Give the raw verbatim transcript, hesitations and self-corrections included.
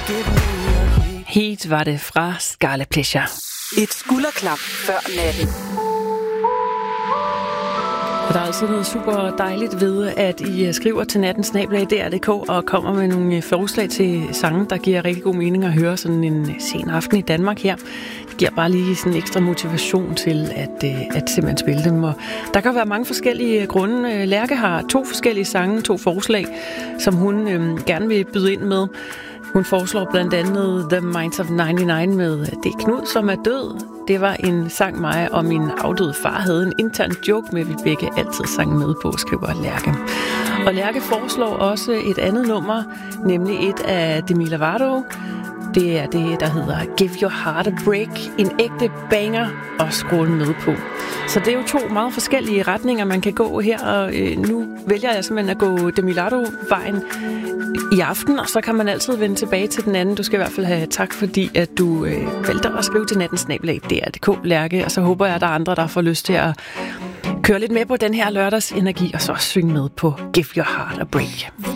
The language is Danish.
Heat var det fra Scarlet Pleasure. Et skulderklap før natten. Og der er altså noget super dejligt ved, at I skriver til natten snabel-a D R punktum d k og kommer med nogle forslag til sange, der giver rigtig god mening at høre sådan en sen aften i Danmark her. Det giver bare lige sådan en ekstra motivation til at, at simpelthen spille dem. Og der kan være mange forskellige grunde. Lærke har to forskellige sange, to forslag, som hun øhm, gerne vil byde ind med. Hun foreslår blandt andet The Minds of nioghalvfems med Det er Knud, som er død. Det var en sang, mig og min afdøde far havde en intern joke med, vi begge altid sang med på, skriver Lærke. Og Lærke foreslår også et andet nummer, nemlig et af Demi Lovato. Det er det, der hedder Give Your Heart a Break. En ægte banger at scrolle med på. Så det er jo to meget forskellige retninger, man kan gå her. Og øh, nu vælger jeg simpelthen at gå Demi Lovato-vejen i aften, og så kan man altid vende tilbage til den anden. Du skal i hvert fald have tak, fordi at du øh, valgte at skrive til natten snabel-a D R punktum d k, Lærke. Og så håber jeg, at der er andre, der får lyst til at køre lidt med på den her lørdagsenergi, og så synge med på Give Your Heart a Break.